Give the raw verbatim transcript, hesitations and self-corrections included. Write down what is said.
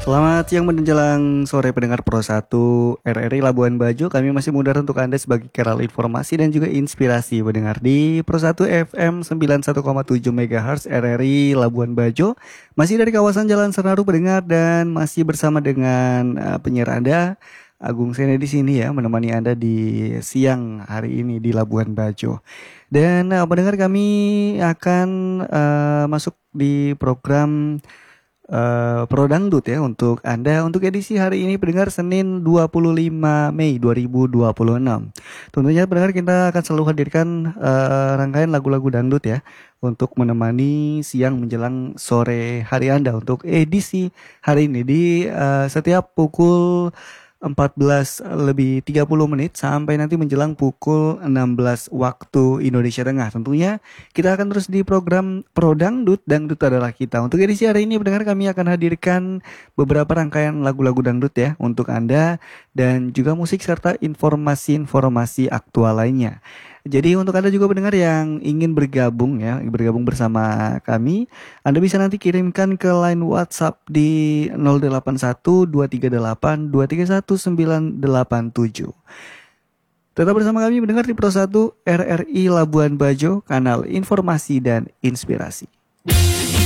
Selamat siang menjelang sore pendengar Pro satu R R I Labuan Bajo. Kami masih mengudara untuk Anda sebagai kanal informasi dan juga inspirasi mendengar di Pro satu F M sembilan puluh satu koma tujuh MHz R R I Labuan Bajo. Masih dari kawasan Jalan Senaru pendengar dan masih bersama dengan uh, penyiar Anda Agung Sene di sini ya, menemani Anda di siang hari ini di Labuan Bajo. Dan uh, pendengar, kami akan uh, masuk di program uh, Pro Dangdut ya untuk Anda untuk edisi hari ini pendengar Senin dua puluh lima Mei dua ribu dua puluh enam. Tentunya pendengar kita akan selalu hadirkan uh, rangkaian lagu-lagu dangdut ya untuk menemani siang menjelang sore hari Anda untuk edisi hari ini di uh, setiap pukul empat belas lebih tiga puluh menit sampai nanti menjelang pukul enam belas waktu Indonesia Tengah. Tentunya kita akan terus di program Pro Dangdut, Dangdut adalah kita. Untuk edisi hari ini pendengar kami akan hadirkan beberapa rangkaian lagu-lagu dangdut ya untuk Anda dan juga musik serta informasi-informasi aktual lainnya. Jadi untuk Anda juga pendengar yang ingin bergabung ya, bergabung bersama kami, Anda bisa nanti kirimkan ke line WhatsApp di nol delapan satu dua tiga delapan dua tiga satu sembilan delapan tujuh. Tetap bersama kami mendengar di Pro satu R R I Labuan Bajo, kanal informasi dan inspirasi.